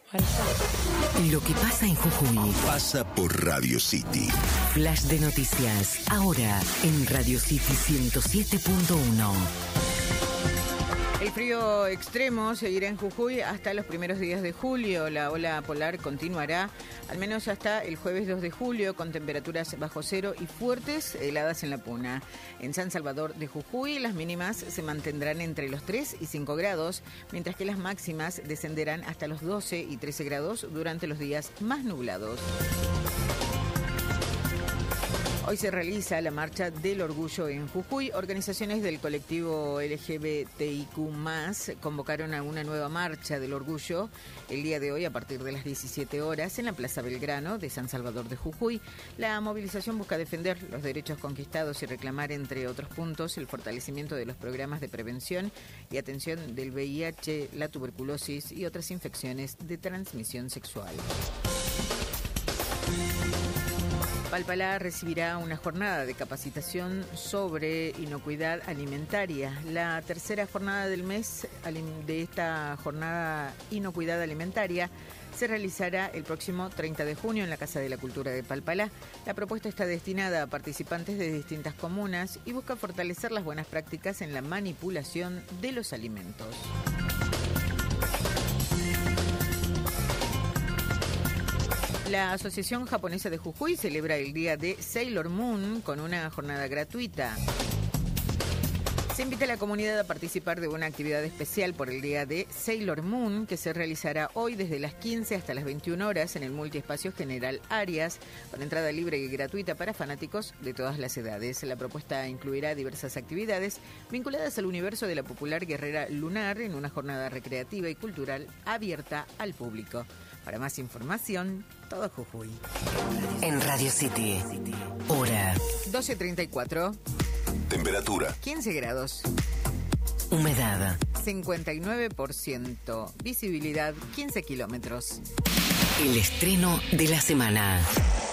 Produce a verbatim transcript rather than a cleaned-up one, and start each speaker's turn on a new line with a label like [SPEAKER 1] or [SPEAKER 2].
[SPEAKER 1] Lo que pasa en Jujuy
[SPEAKER 2] pasa por Radio City.
[SPEAKER 1] Flash de noticias, ahora en Radio City ciento siete punto uno.
[SPEAKER 3] El frío extremo seguirá en Jujuy hasta los primeros días de julio. La ola polar continuará al menos hasta el jueves dos de julio con temperaturas bajo cero y fuertes heladas en la Puna. En San Salvador de Jujuy las mínimas se mantendrán entre los tres y cinco grados, mientras que las máximas descenderán hasta los doce y trece grados durante los días más nublados. Hoy se realiza la Marcha del Orgullo en Jujuy. Organizaciones del colectivo L G B T I Q más, convocaron a una nueva Marcha del Orgullo el día de hoy a partir de las diecisiete horas en la Plaza Belgrano de San Salvador de Jujuy. La movilización busca defender los derechos conquistados y reclamar, entre otros puntos, el fortalecimiento de los programas de prevención y atención del V I H, la tuberculosis y otras infecciones de transmisión sexual. Palpalá recibirá una jornada de capacitación sobre inocuidad alimentaria. La tercera jornada del mes de esta jornada Inocuidad Alimentaria se realizará el próximo treinta de junio en la Casa de la Cultura de Palpalá. La propuesta está destinada a participantes de distintas comunas y busca fortalecer las buenas prácticas en la manipulación de los alimentos. La Asociación Japonesa de Jujuy celebra el día de Sailor Moon con una jornada gratuita. Se invita a la comunidad a participar de una actividad especial por el día de Sailor Moon, que se realizará hoy desde las quince hasta las veintiuna horas en el Multiespacio General Arias, con entrada libre y gratuita para fanáticos de todas las edades. La propuesta incluirá diversas actividades vinculadas al universo de la popular guerrera lunar en una jornada recreativa y cultural abierta al público. Para más información, todo Jujuy.
[SPEAKER 1] En Radio City, hora
[SPEAKER 3] doce treinta y cuatro.
[SPEAKER 2] Temperatura
[SPEAKER 3] quince grados.
[SPEAKER 1] Humedad
[SPEAKER 3] cincuenta y nueve por ciento. Visibilidad quince kilómetros.
[SPEAKER 1] El estreno de la semana.